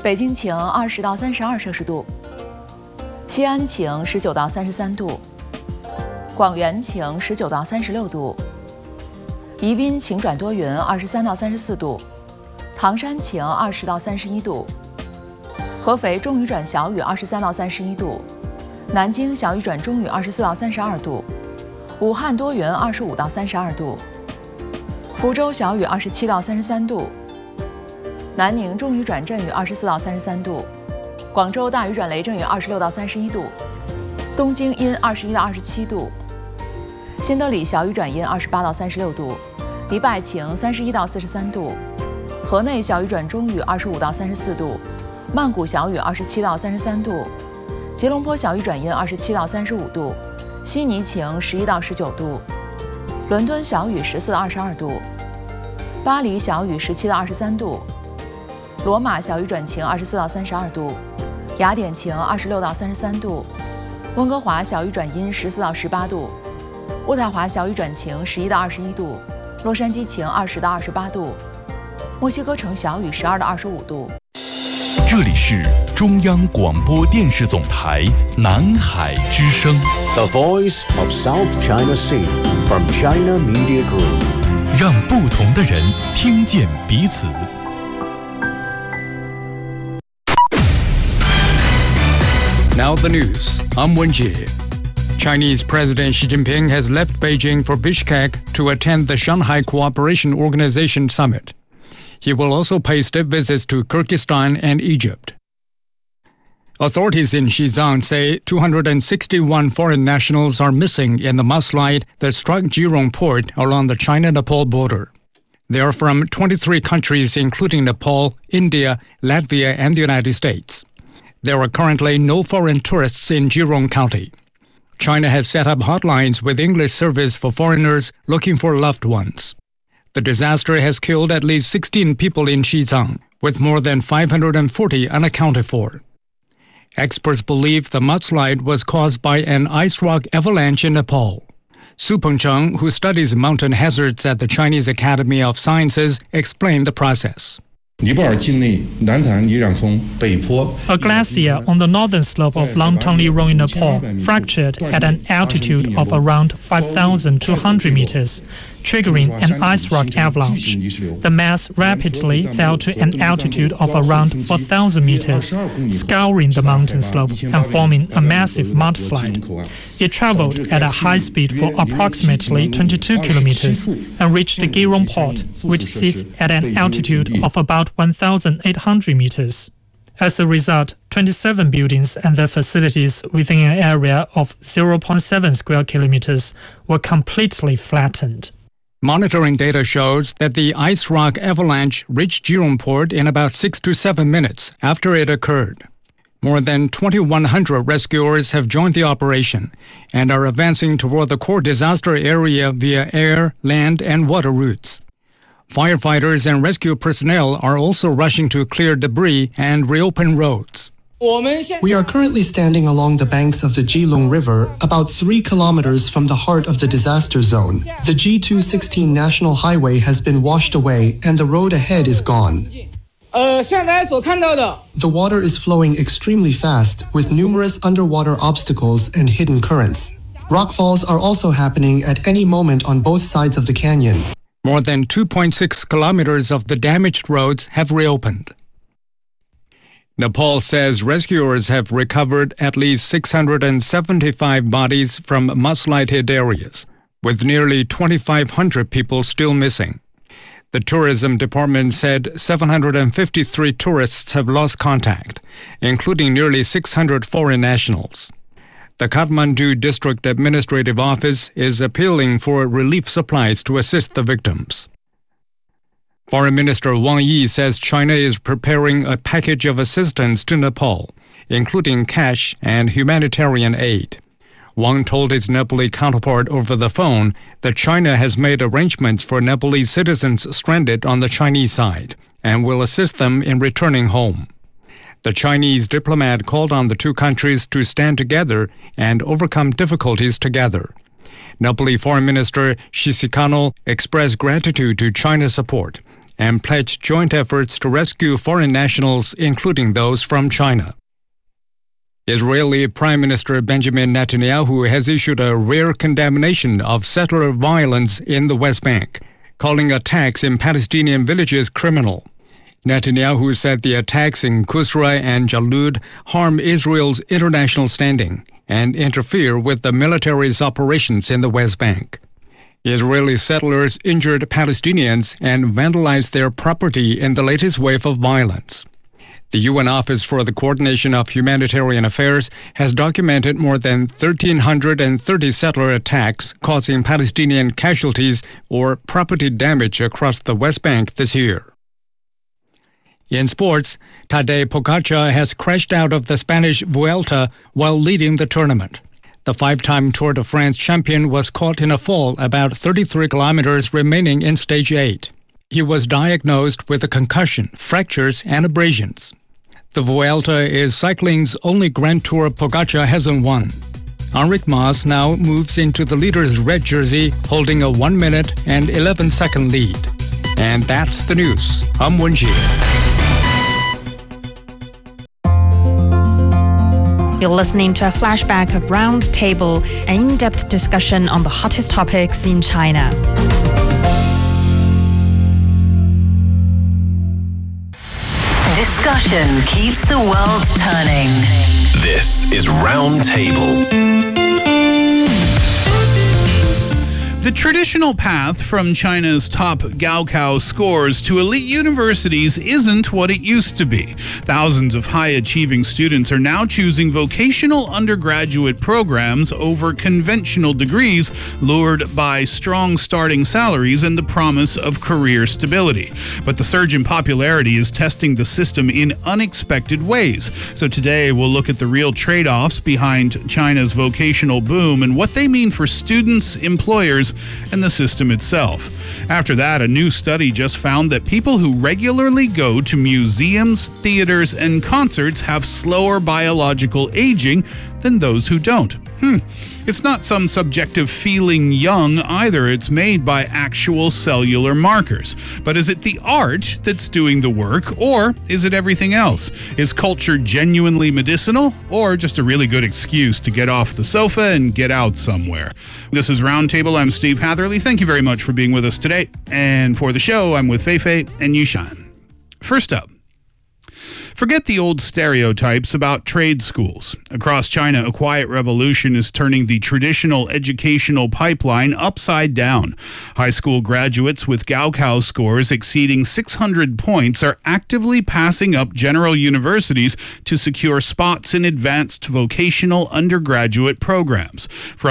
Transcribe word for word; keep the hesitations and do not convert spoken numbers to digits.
北京晴二十到三十二摄氏度，西安晴十九到三十三度，广元晴十九到三十六度，宜宾晴转多云二十三到三十四度，唐山晴二十到三十一度，合肥中雨转小雨二十三到三十一度，南京小雨转中雨二十四到三十二度，武汉多云二十五到三十二度，福州小雨二十七到三十三度，南宁中雨转阵雨二十四到三十三度，广州大雨转雷阵雨二十六到三十一度，东京阴二十一到二十七度，新德里小雨转阴二十八到三十六度，迪拜晴三十一到四十三度，河内小雨转中雨二十五到三十四度，曼谷小雨二十七到三十三度，吉隆坡小雨转阴二十七到三十五度，悉尼晴十一到十九度，伦敦小雨十四到二十二度，巴黎小雨十七到二十三度，罗马小雨转晴二十四到三十二度，雅典晴二十六到三十三度，温哥华小雨转阴十四到十八度，渥太华小雨转晴十一到二十一度，洛杉矶晴二十到二十八度，墨西哥城小雨十二到二十五度。 这里是中央广播电视总台南海之声 The Voice of South China Sea from China Media Group， 让不同的人听见彼此。 Now the news. I'm Wenjie. Chinese President Xi Jinping has left Beijing for Bishkek to attend the Shanghai Cooperation Organization summit. He will also pay state visits to Kyrgyzstan and Egypt. Authorities in Xizang say two hundred sixty-one foreign nationals are missing in the mudslide that struck Jirong port along the China-Nepal border. They are from twenty-three countries including Nepal, India, Latvia, and the United States. There are currently no foreign tourists in Jirong County. China has set up hotlines with English service for foreigners looking for loved ones. The disaster has killed at least sixteen people in Xizang, with more than five hundred forty unaccounted for. Experts believe the mudslide was caused by an ice rock avalanche in Nepal. Su Pengcheng, who studies mountain hazards at the Chinese Academy of Sciences, explained the process. A glacier on the northern slope of Langtang Lirong in Nepal fractured at an altitude of around five thousand two hundred meters, triggering an ice rock avalanche. The mass rapidly fell to an altitude of around four thousand meters, scouring the mountain slope and forming a massive mudslide. It traveled at a high speed for approximately twenty-two kilometers and reached the Jirong port, which sits at an altitude of about one thousand eight hundred meters. As a result, twenty-seven buildings and their facilities within an area of zero point seven square kilometers were completely flattened. Monitoring data shows that the ice rock avalanche reached Jirong port in about six to seven minutes after it occurred. More than twenty-one hundred rescuers have joined the operation and are advancing toward the core disaster area via air, land, and water routes. Firefighters and rescue personnel are also rushing to clear debris and reopen roads. We are currently standing along the banks of the Jilong River, about three kilometers from the heart of the disaster zone. The G two sixteen National Highway has been washed away and the road ahead is gone. The water is flowing extremely fast, with numerous underwater obstacles and hidden currents. Rockfalls are also happening at any moment on both sides of the canyon. More than two point six kilometers of the damaged roads have reopened. Nepal says rescuers have recovered at least six hundred seventy-five bodies from mudslide-hit areas, with nearly twenty-five hundred people still missing. The tourism department said seven hundred fifty-three tourists have lost contact, including nearly six hundred foreign nationals. The Kathmandu District Administrative Office is appealing for relief supplies to assist the victims. Foreign Minister Wang Yi says China is preparing a package of assistance to Nepal, including cash and humanitarian aid. Wang told his Nepali counterpart over the phone that China has made arrangements for Nepalese citizens stranded on the Chinese side and will assist them in returning home. The Chinese diplomat called on the two countries to stand together and overcome difficulties together. Nepali Foreign Minister Shisikano expressed gratitude to China's support and pledged joint efforts to rescue foreign nationals, including those from China. Israeli Prime Minister Benjamin Netanyahu has issued a rare condemnation of settler violence in the West Bank, calling attacks in Palestinian villages criminal. Netanyahu said the attacks in Qusra and Jalud harm Israel's international standing and interfere with the military's operations in the West Bank. Israeli settlers injured Palestinians and vandalized their property in the latest wave of violence. The U N Office for the Coordination of Humanitarian Affairs has documented more than one thousand three hundred thirty settler attacks causing Palestinian casualties or property damage across the West Bank this year. In sports, Tadej Pogačar has crashed out of the Spanish Vuelta while leading the tournament. The five-time Tour de France champion was caught in a fall about thirty-three kilometers remaining in stage eight. He was diagnosed with a concussion, fractures, and abrasions. The Vuelta is cycling's only Grand Tour Pogačar hasn't won. Enric Mas now moves into the leader's red jersey, holding a one minute and eleven second lead. And that's the news. I'm Wenjie. You're listening to a flashback of Roundtable, an in-depth discussion on the hottest topics in China. Discussion keeps the world turning. This is Roundtable. The traditional path from China's top Gaokao scores to elite universities isn't what it used to be. Thousands of high-achieving students are now choosing vocational undergraduate programs over conventional degrees, lured by strong starting salaries and the promise of career stability. But the surge in popularity is testing the system in unexpected ways. So today we'll look at the real trade-offs behind China's vocational boom and what they mean for students, employers, and the system itself. After that, a new study just found that people who regularly go to museums, theaters, and concerts have slower biological aging than those who don't. Hmm. It's not some subjective feeling young either. It's made by actual cellular markers. But is it the art that's doing the work, or is it everything else? Is culture genuinely medicinal, or just a really good excuse to get off the sofa and get out somewhere? This is Roundtable. I'm Steve Hatherley. Thank you very much for being with us today. And for the show, I'm with Feifei and Yushan. First up, forget the old stereotypes about trade schools. Across China, a quiet revolution is turning the traditional educational pipeline upside down. High school graduates with Gaokao scores exceeding six hundred points are actively passing up general universities to secure spots in advanced vocational undergraduate programs. From